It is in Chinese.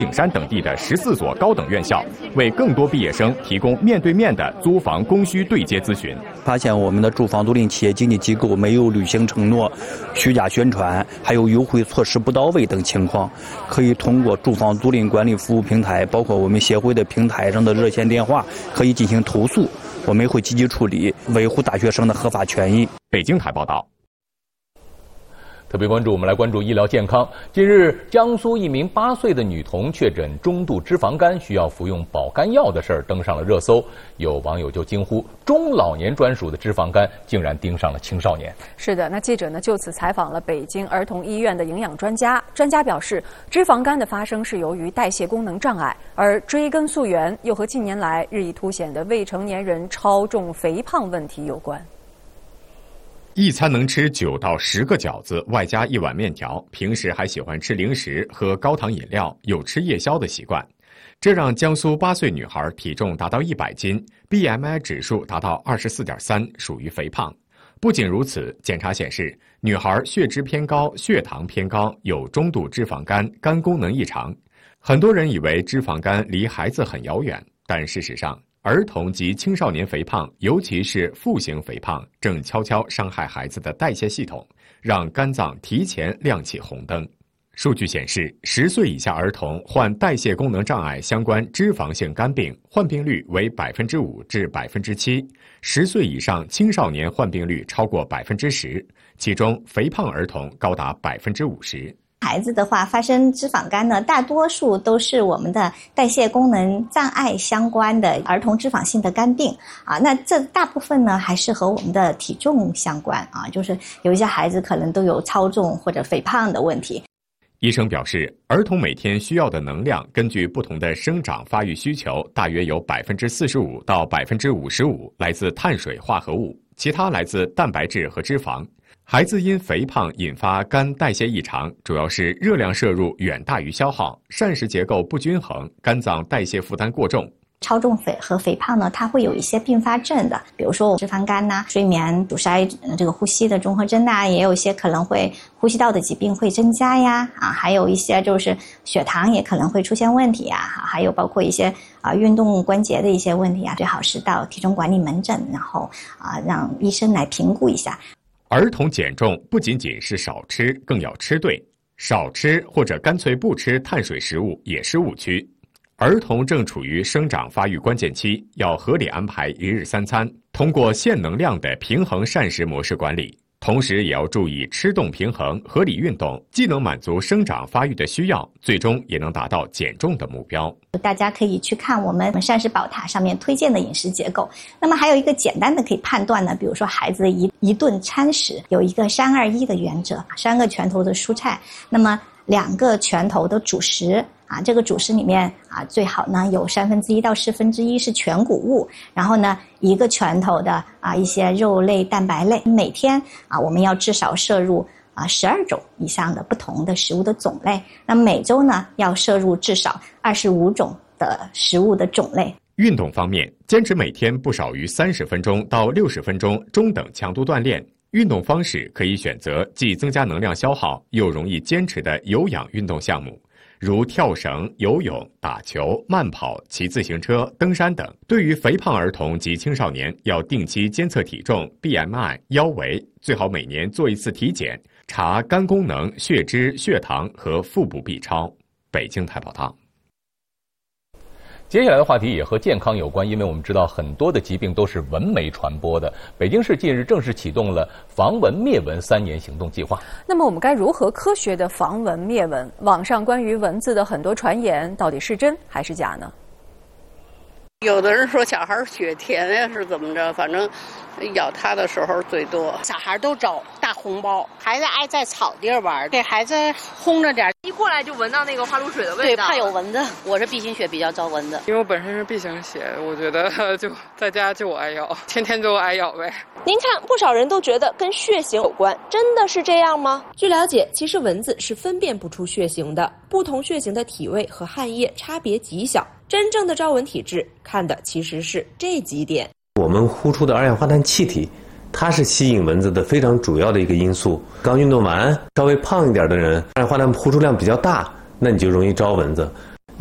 景山等地的14所高等院校，为更多毕业生提供面对面的租房供需对接咨询。 发现我们的住房租赁企业经纪机构没有履行承诺、虚假宣传，还有优惠措施不到位等情况，可以通过住房租赁管理服务平台，包括我们协会的平台上的热线电话，可以进行投诉，我们会积极处理，维护大学生的合法权益。 北京台报道。 特别关注，我们来关注医疗健康。近日，江苏一名8岁的女童确诊中度脂肪肝，需要服用保肝药的事儿登上了热搜。有网友就惊呼：中老年专属的脂肪肝竟然盯上了青少年。 是的，那记者呢就此采访了北京儿童医院的营养专家。专家表示，脂肪肝的发生是由于代谢功能障碍，而追根溯源又和近年来日益凸显的未成年人超重肥胖问题有关。 一餐能吃9到10个饺子，外加1碗面条，平时还喜欢吃零食、喝高糖饮料，有吃夜宵的习惯。这让江苏8岁女孩体重达到100斤 ，BMI 指数达到24.3，属于肥胖。不仅如此，检查显示，女孩血脂偏高、血糖偏高，有中度脂肪肝、肝功能异常。很多人以为脂肪肝离孩子很遥远，但事实上，儿童及青少年肥胖，尤其是腹型肥胖，正悄悄伤害孩子的代谢系统，让肝脏提前亮起红灯。数据显示，10岁以下儿童患代谢功能障碍相关脂肪性肝病，患病率为5%至7%；10岁以上青少年患病率超过10%，其中肥胖儿童高达50%。 孩子的话，发生脂肪肝呢，大多数都是我们的代谢功能障碍相关的儿童脂肪性的肝病啊。那这大部分呢，还是和我们的体重相关啊，就是有一些孩子可能都有超重或者肥胖的问题。 医生表示，儿童每天需要的能量根据不同的生长发育需求，大约有45%到55%来自碳水化合物，其他来自蛋白质和脂肪。孩子因肥胖引发肝代谢异常，主要是热量摄入远大于消耗，膳食结构不均衡，肝脏代谢负担过重。 超重和肥胖呢，它会有一些并发症的，比如说脂肪肝呐、睡眠阻塞、这个呼吸的综合征呐，也有一些可能会呼吸道的疾病会增加呀，还有一些就是血糖也可能会出现问题呀，还有包括一些运动关节的一些问题啊，最好是到体重管理门诊，然后让医生来评估一下。 儿童减重不仅仅是少吃，更要吃对。少吃或者干脆不吃碳水食物也是误区。儿童正处于生长发育关键期，要合理安排1日3餐，通过限能量的平衡膳食模式管理。同时也要注意吃动平衡，合理运动，既能满足生长发育的需要，最终也能达到减重的目标。 大家可以去看我们膳食宝塔上面推荐的饮食结构。那么还有一个简单的可以判断呢，比如说孩子的一顿餐食有一个3-2-1的原则，3个拳头的蔬菜，那么2个拳头的主食。这个主食里面最好呢有1/3到1/4是全谷物，然后呢1个拳头的一些肉类、蛋白类。每天我们要至少摄入12种以上的不同的食物的种类。那每周呢要摄入至少25种的食物的种类。 运动方面，坚持每天不少于30分钟到60分钟中等强度锻炼。运动方式可以选择既增加能量消耗又容易坚持的有氧运动项目，如跳绳、游泳、打球、慢跑、骑自行车、登山等。对于肥胖儿童及青少年，要定期监测体重、BMI、腰围，最好每年做一次体检，查肝功能、血脂、血糖和腹部 B 超。北京台报道。 接下来的话题也和健康有关，因为我们知道很多的疾病都是蚊媒传播的。北京市近日正式启动了防蚊灭蚊3年行动计划。 那么我们该如何科学的防蚊灭蚊？网上关于蚊子的很多传言到底是真还是假呢？ 有的人说小孩血甜呀是怎么着，反正咬他的时候最多。 小孩都找大红包，孩子爱在草地玩，给孩子轰着点， 一过来就闻到那个花露水的味道。 对，怕有蚊子。我是 B 型血比较招蚊子， 因为我本身是 B 型血，我觉得就在家就我挨咬，天天就挨咬呗。 您看，不少人都觉得跟血型有关，真的是这样吗？据了解，其实蚊子是分辨不出血型的，不同血型的体味和汗液差别极小。真正的招蚊体质看的其实是这几点。 我们呼出的二氧化碳气体，它是吸引蚊子的非常主要的一个因素。刚运动完，稍微胖一点的人，二氧化碳呼出量比较大，那你就容易招蚊子。